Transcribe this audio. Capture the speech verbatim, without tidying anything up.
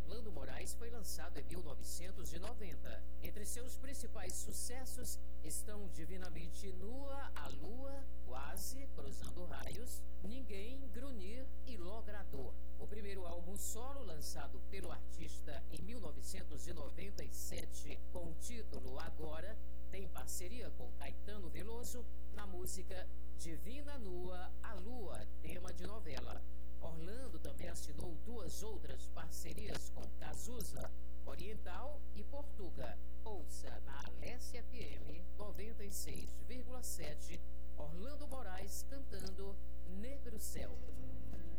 Orlando Moraes foi lançado em mil novecentos e noventa. Entre seus principais sucessos estão Divinamente Nua, A Lua, Quase, Cruzando Raios, Ninguém, Grunir e Logrador. O primeiro álbum solo lançado pelo artista em mil novecentos e noventa e sete, com o título Agora, tem parceria com Caetano Veloso na música Divina Nua, A Lua, tema de novela. Orlando também assinou duas outras parcerias com Cazuza, Oriental e Portuga. Ouça na Alessia F M noventa e seis vírgula sete, Orlando Moraes cantando Negro Céu.